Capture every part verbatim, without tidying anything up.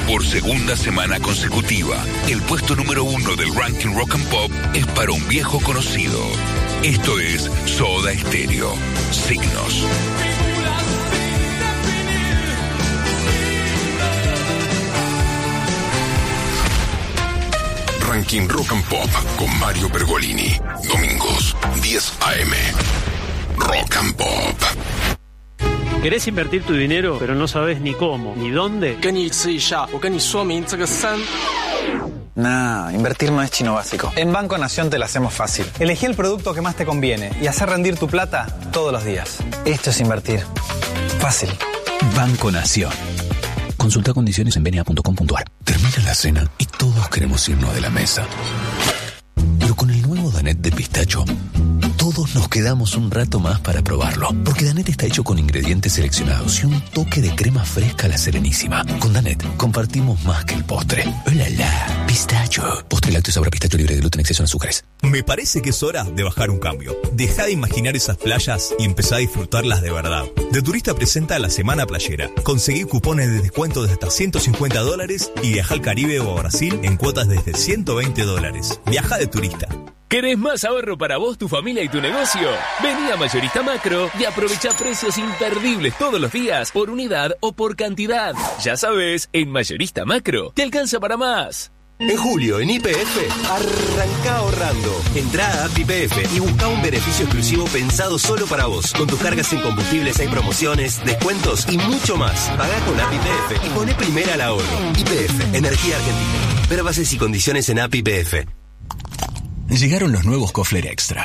Por segunda semana consecutiva, el puesto número uno del ranking Rock and Pop es para un viejo conocido. Esto es Soda Stereo. Signos. Ranking Rock and Pop con Mario Pergolini. Domingos, diez a eme. Rock and Pop. ¿Querés invertir tu dinero, pero no sabes ni cómo, ni dónde? Nah, invertir no es chino básico. En Banco Nación te lo hacemos fácil. Elegí el producto que más te conviene y hacer rendir tu plata todos los días. Esto es invertir. Fácil. Banco Nación. Consulta condiciones en b n a punto com punto a r. Termina la cena y todos queremos irnos de la mesa. Pero con el nuevo Danet de pistacho, todos nos quedamos un rato más para probarlo. Porque Danet está hecho con ingredientes seleccionados y un toque de crema fresca a la Serenísima. Con Danet compartimos más que el postre. ¡Oh, la, la! Pistacho. Postre lácteo sabor a pistacho libre de gluten, exceso en azúcares. Me parece que es hora de bajar un cambio. Deja de imaginar esas playas y empezá a disfrutarlas de verdad. De Turista presenta la Semana Playera. Conseguí cupones de descuento de hasta ciento cincuenta dólares y viaja al Caribe o a Brasil en cuotas desde ciento veinte dólares. Viaja de Turista. ¿Querés más ahorro para vos, tu familia y tu negocio? Vení a Mayorista Macro y aprovecha precios imperdibles todos los días, por unidad o por cantidad. Ya sabes, en Mayorista Macro te alcanza para más. En julio, en Y P F, arranca ahorrando. Entrá a app Y P F y busca un beneficio exclusivo pensado solo para vos. Con tus cargas en combustibles hay promociones, descuentos y mucho más. Pagá con app Y P F y poné primera al ahorro. Y P F, Energía Argentina. Ver bases y condiciones en app Y P F. Llegaron los nuevos Kofler Extra.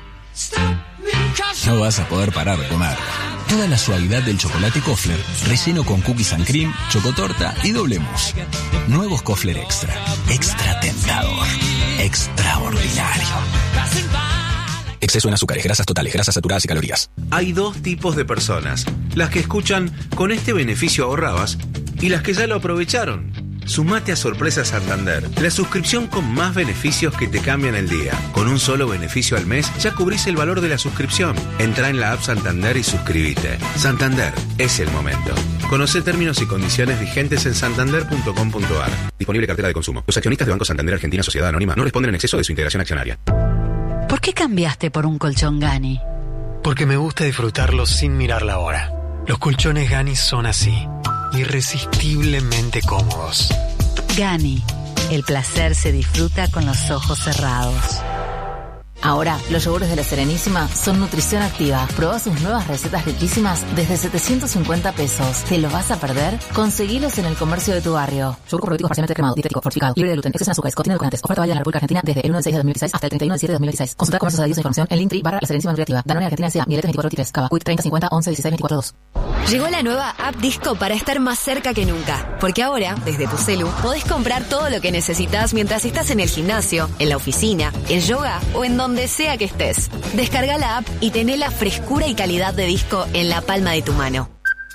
No vas a poder parar de comer. Toda la suavidad del chocolate Kofler, relleno con cookies and cream, chocotorta y doble mousse. Nuevos Kofler Extra. Extra tentador. Extraordinario. Exceso en azúcares, grasas totales, grasas saturadas y calorías. Hay dos tipos de personas. Las que escuchan "con este beneficio ahorrabas" y las que ya lo aprovecharon. Sumate a Sorpresa Santander, la suscripción con más beneficios que te cambian el día. Con un solo beneficio al mes ya cubrís el valor de la suscripción. Entrá en la app Santander y suscríbete. Santander, es el momento. Conocé términos y condiciones vigentes en santander punto com punto a r. Disponible cartera de consumo. Los accionistas de Banco Santander Argentina Sociedad Anónima no responden en exceso de su integración accionaria. ¿Por qué cambiaste por un colchón Gani? Porque me gusta disfrutarlo sin mirar la hora. Los colchones Gani son así, irresistiblemente cómodos. Gani, el placer se disfruta con los ojos cerrados. Ahora, los yogures de la Serenísima son nutrición activa. Probá sus nuevas recetas riquísimas desde setecientos cincuenta pesos. ¿Te lo vas a perder? Conseguilos en el comercio de tu barrio. Yogur con probioticos parcialmente cremado, dietético, fortificado, libre de gluten, exceso en azúcares, contiene edulcorantes. Oferta válida en la República Argentina desde el uno del seis de dos mil dieciséis hasta el treinta y uno del siete de dos mil dieciséis. Consulta comercios adheridos e información en Linktree barra la Serenísima Nutritiva. Danone Argentina S A, Mieletes veinticuatro veintitrés, Cava, Quick treinta cincuenta once dieciséis veinticuatro dos. Llegó la nueva app Disco para estar más cerca que nunca. Porque ahora, desde tu celu, podés comprar todo lo que necesitas mientras estás en el gimnasio, en la oficina, en yoga o en donde sea que estés. Descarga la app y tené la frescura y calidad de Disco en la palma de tu mano.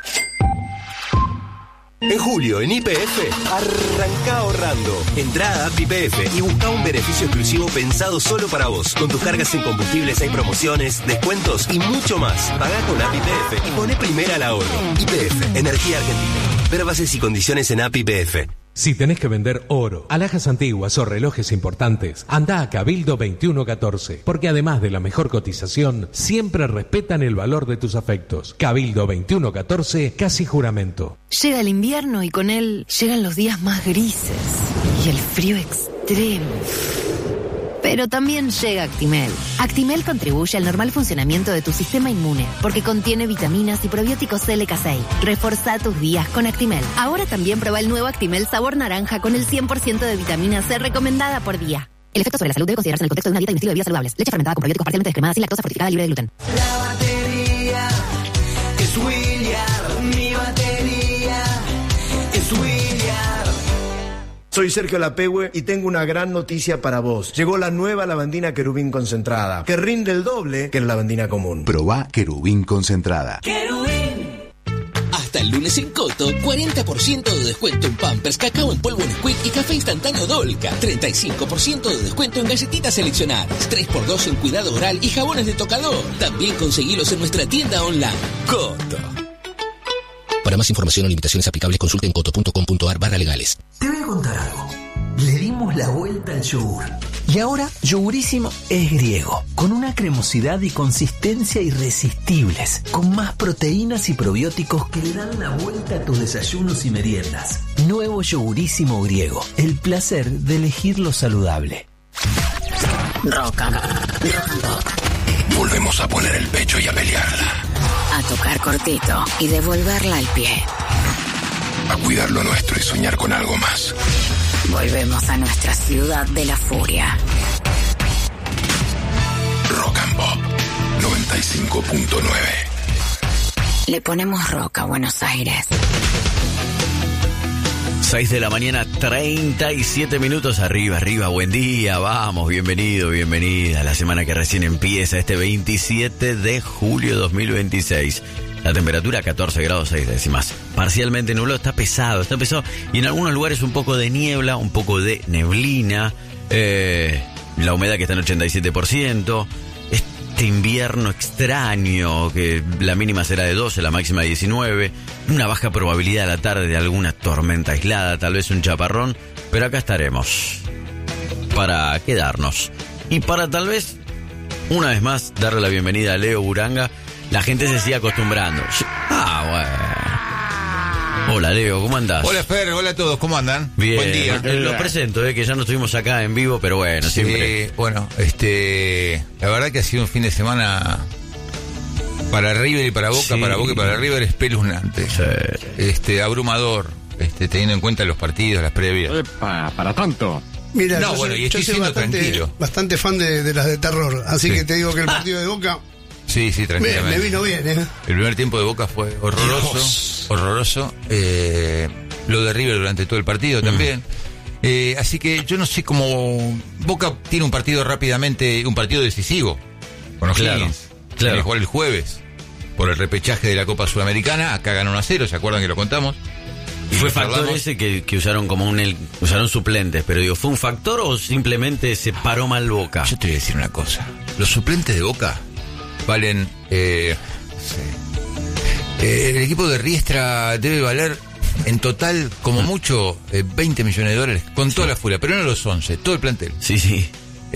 En julio, en Y P F, arranca ahorrando. Entrá a app Y P F y busca un beneficio exclusivo pensado solo para vos. Con tus cargas en combustibles hay promociones, descuentos y mucho más. Pagá con app Y P F y poné primera al ahorro. Y P F, Energía Argentina. Ver bases y condiciones en app Y P F. Si tenés que vender oro, alhajas antiguas o relojes importantes, anda a Cabildo veintiuno catorce, porque además de la mejor cotización, siempre respetan el valor de tus afectos. Cabildo veintiuno catorce, casi juramento. Llega el invierno y con él llegan los días más grises y el frío extremo. Pero también llega Actimel. Actimel contribuye al normal funcionamiento de tu sistema inmune porque contiene vitaminas y probióticos L K seis. Reforzá tus días con Actimel. Ahora también prueba el nuevo Actimel sabor naranja con el cien por ciento de vitamina C recomendada por día. El efecto sobre la salud debe considerarse en el contexto de una dieta y un estilo de vida saludables. Leche fermentada con probióticos parcialmente descremada, sin lactosa, fortificada, libre de gluten. La batería es William, mi batería es William. Soy Sergio Lapehue y tengo una gran noticia para vos. Llegó la nueva lavandina Querubín concentrada, que rinde el doble que la lavandina común. Probá Querubín concentrada. Querubín. Hasta el lunes en Coto, cuarenta por ciento de descuento en Pampers, cacao en polvo Nesquik y café instantáneo Dolca. treinta y cinco por ciento de descuento en galletitas seleccionadas. tres por dos en cuidado oral y jabones de tocador. También conseguilos en nuestra tienda online. Coto. Para más información o limitaciones aplicables, consulte en coto punto com punto ar barra legales. Te voy a contar algo. Le dimos la vuelta al yogur. Y ahora, Yogurísimo es griego, con una cremosidad y consistencia irresistibles, con más proteínas y probióticos que le dan la vuelta a tus desayunos y meriendas. Nuevo Yogurísimo griego, el placer de elegir lo saludable. Rock and, rock and pop. Volvemos a poner el pecho y a pelearla. A tocar cortito y devolverla al pie. A cuidar lo nuestro y soñar con algo más. Volvemos a nuestra ciudad de la furia. Rock and Pop noventa y cinco punto nueve. Le ponemos rock a Buenos Aires. seis de la mañana, treinta y siete minutos. Arriba, arriba, buen día, vamos, bienvenido, bienvenida. La semana que recién empieza, este veintisiete de julio de dos mil veintiséis. La temperatura catorce grados seis décimas. Parcialmente nublado, está pesado, está pesado. Y en algunos lugares un poco de niebla, un poco de neblina. Eh, la humedad que está en ochenta y siete por ciento. Este invierno extraño, que la mínima será de doce, la máxima de diecinueve. Una baja probabilidad a la tarde de alguna tormenta aislada, tal vez un chaparrón. Pero acá estaremos para quedarnos. Y para tal vez, una vez más, darle la bienvenida a Leo Buranga. La gente se sigue acostumbrando. Ah, bueno. Hola, Leo, ¿cómo andás? Hola, Fer, hola a todos, ¿cómo andan? Bien. Buen día. Los presento, eh, que ya no estuvimos acá en vivo, pero bueno, sí, siempre. Bueno, este, la verdad que ha sido un fin de semana para River y para Boca, Sí. para Boca y para River espeluznante. Sí. Este, abrumador, este, teniendo en cuenta los partidos, las previas. Epa, para tanto. Mira, No, no, bueno, soy- y estoy yo soy siendo bastante- tranquilo. Bastante fan de, de las de terror, así Sí. que te digo que el partido de Boca Sí, sí, me, tranquilamente. me vino bien, ¿eh? El primer tiempo de Boca fue horroroso, Dios. horroroso. Eh, lo de River durante todo el partido también. Eh, así que yo no sé cómo Boca tiene un partido rápidamente, un partido decisivo con Claro, O'Higgins. claro. Tiene que jugar el jueves por el repechaje de la Copa Sudamericana. Acá ganó uno a cero, ¿se acuerdan que lo contamos? Y Fue lo factor charlamos. ese que, que usaron como un el- usaron suplentes, pero digo, ¿fue un factor o simplemente se paró mal Boca? Yo te voy a decir una cosa. Los suplentes de Boca valen... Eh, sí. Eh, el equipo de Riestra debe valer en total, como mucho, eh, veinte millones de dólares, con toda la furia, pero no los once, todo el plantel. Sí, sí.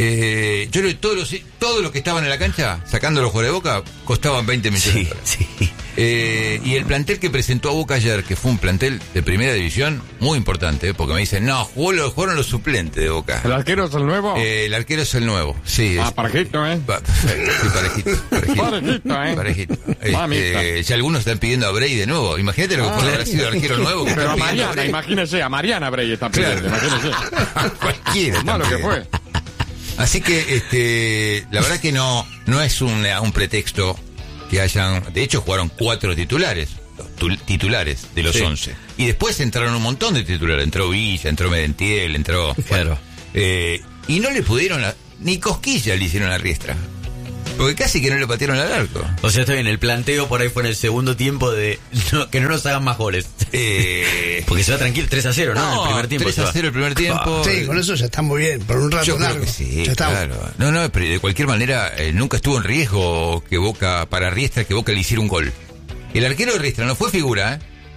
Eh, yo creo que todos los, todos los que estaban en la cancha, sacando los jugadores de Boca, costaban veinte millones de dólares. Sí. Eh, y el plantel que presentó a Boca ayer, que fue un plantel de primera división, muy importante, eh, porque me dicen, no, jugó los, jugaron los suplentes de Boca. ¿El arquero es el nuevo? Eh, el arquero es el nuevo, sí. Ah, es- parejito, ¿eh? Pa- sí, parejito, parejito. Parejito, ¿eh? Parejito. Mamita. Este, ya algunos están pidiendo a Bray de nuevo. Imagínate lo que Ah, puede haber sido el arquero nuevo. Que Pero a están pidiendo Mariana, Bray. imagínese, a Mariana Brey está pidiendo, Claro. imagínese. Cualquiera están Malo que pidiendo. fue. Así que, este, la verdad que no, no es un, un pretexto que hayan. De hecho, jugaron cuatro titulares, tu- titulares de los Sí. once. Y después entraron un montón de titulares. Entró Villa, entró Medentiel, entró. Claro. Eh, y no le pudieron, la- ni cosquilla le hicieron a Riestra. Porque casi que no le patearon al arco. O sea, está bien, el planteo por ahí fue en el segundo tiempo de no, que no nos hagan más goles. Eh, Porque se va tranquilo, tres a cero, ¿no? En el primer tiempo. tres se a va. cero el primer tiempo. Sí, con eso ya está muy bien, por un rato Yo creo largo. que sí, Ya estamos. claro. No, no, pero de cualquier manera, eh, nunca estuvo en riesgo que Boca, para Riestra, que Boca le hiciera un gol. El arquero de Riestra no fue figura, ¿eh?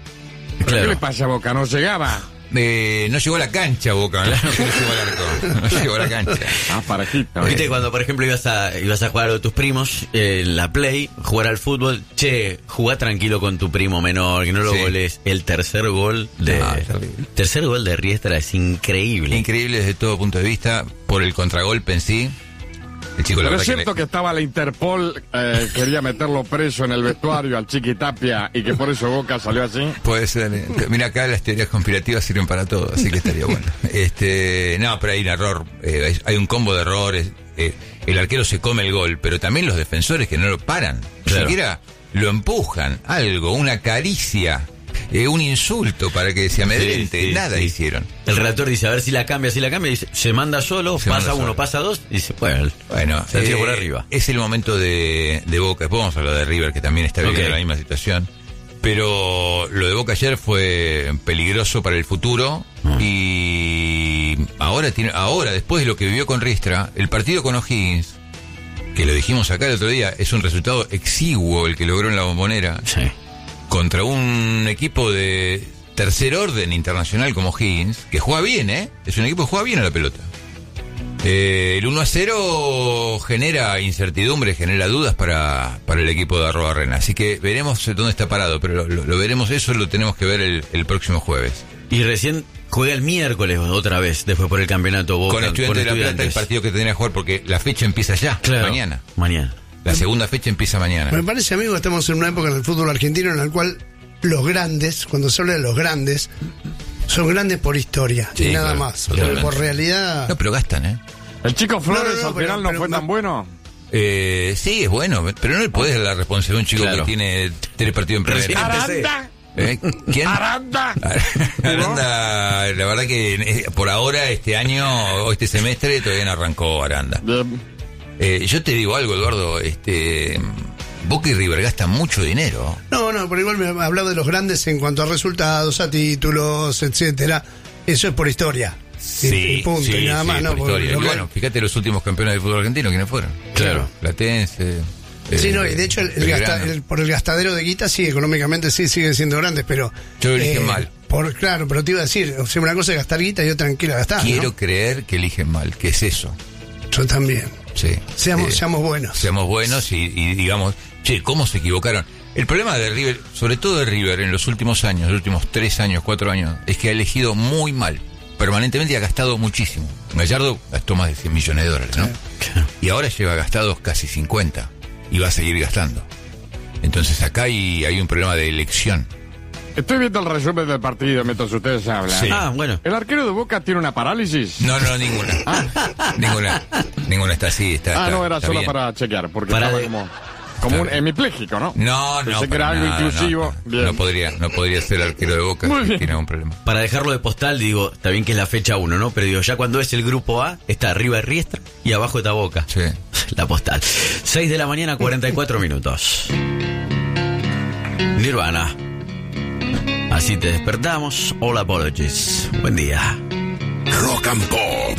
¿Pero ¿Qué le pasa a Boca? ¿No llegaba? Eh, no llegó a la cancha Boca, ¿no? No llegó al arco, no llegó a la cancha. Ah, parejito. Viste, cuando por ejemplo ibas a ibas a jugar a tus primos eh, en la Play, jugar al fútbol, che, jugá tranquilo con tu primo menor, que no lo Sí. goles. El tercer gol de Ah, terrible. tercer gol de Riestra es increíble. Increíble desde todo punto de vista, por el contragolpe en sí. El chico, la Pero es verdad que cierto le- que estaba la Interpol, eh, quería meterlo preso en el vestuario al Chiqui Tapia y que por eso Boca salió así. Puede ser. eh, Mira, acá las teorías conspirativas sirven para todo, así que estaría bueno. Este, no, pero hay un error, eh, hay- hay un combo de errores. eh, el arquero se come el gol, pero también los defensores que no lo paran. Ni Claro. siquiera lo empujan, algo, una caricia, eh, un insulto para que se amedrente. Sí, sí, Nada sí. hicieron. El relator dice, a ver si la cambia, si la cambia, dice, se manda solo, Se pasa manda uno, solo. pasa dos, y dice, bueno, Bueno, se la tira eh, por arriba. es el momento de, de Boca. Después vamos a hablar de River, que también está viviendo Ok. la misma situación. Pero lo de Boca ayer fue peligroso para el futuro. Ah. Y ahora, tiene, ahora, después de lo que vivió con Riestra, el partido con O'Higgins, que lo dijimos acá el otro día, es un resultado exiguo el que logró en la Bombonera. Sí. contra un equipo de tercer orden internacional como Higgins, que juega bien, ¿eh? Es un equipo que juega bien a la pelota. Eh, el uno a cero genera incertidumbre, genera dudas para, para el equipo de Arrobarrena. Así que veremos dónde está parado, pero lo, lo, lo veremos, eso lo tenemos que ver el, el próximo jueves. Y recién juega el miércoles otra vez, después por el campeonato Boca. Con Estudiantes de La Plata, el partido que tendría que jugar, porque la fecha empieza ya, claro, mañana. Mañana. La segunda fecha empieza mañana. Me parece, amigo, que estamos en una época en el fútbol argentino en la cual los grandes, cuando se habla de los grandes, son grandes por historia, Sí, y nada claro, más. totalmente. Por realidad... No, pero gastan, ¿eh? El Chico Flores No, no, no, al pero- final no pero- fue tan bueno. Eh, sí, es bueno, pero no le podés dar la responsabilidad a un chico Claro. que tiene tres partidos en primera. ¡Aranda! ¿Eh? ¿Quién? ¡Aranda! Aranda, la verdad que eh, por ahora, este año o este semestre, todavía no arrancó Aranda. Eh, yo te digo algo, Eduardo, este Boca y River gastan mucho dinero. No, no, pero igual me hablaba de los grandes en cuanto a resultados, a títulos, etcétera. Eso es por historia. Y- y punto, sí, y nada sí, más, ¿no? por Porque historia. lo Y que- bueno, fíjate los últimos campeones del fútbol argentino, ¿quiénes fueron? Claro. Platense. Sí, eh, no, y de hecho el, el Belgrano. gasta- el- por el gastadero de guita sí, económicamente sí siguen siendo grandes, pero... Yo lo eligen mal. Por, claro, pero te iba a decir, o sea, una cosa es gastar guita y otra en qué la gastás, Quiero ¿no? creer que eligen mal, que es eso. Yo también. Sí. Seamos, Eh, seamos buenos. Seamos buenos y, y digamos, che, ¿cómo se equivocaron? El problema de River, sobre todo de River en los últimos años, los últimos tres años, cuatro años, es que ha elegido muy mal, permanentemente, y ha gastado muchísimo. Gallardo gastó más de cien millones de dólares, ¿no? Y ahora lleva gastados casi cincuenta y va a seguir gastando. Entonces acá hay, hay un problema de elección. Estoy viendo el resumen del partido mientras ustedes hablan. Sí. Ah, bueno. ¿El arquero de Boca tiene una parálisis? No, no, ninguna. Ninguna. Ninguna está así, está. Ah, está- no, era está solo bien. para chequear, porque Para estaba de- como, como un hemipléjico, ¿no? No, no. Pensé que para era algo nada, inclusivo. No, Bien. no podría, no podría ser arquero de Boca Muy si bien. tiene algún problema. Para dejarlo de postal, digo, está bien que es la fecha uno, ¿no? Pero digo, ya cuando es el grupo A, está arriba Riestra y abajo está Boca. Sí. La postal. seis de la mañana, cuarenta y cuatro minutos. Nirvana. Así te despertamos. All apologies. Buen día. Rock and Pop.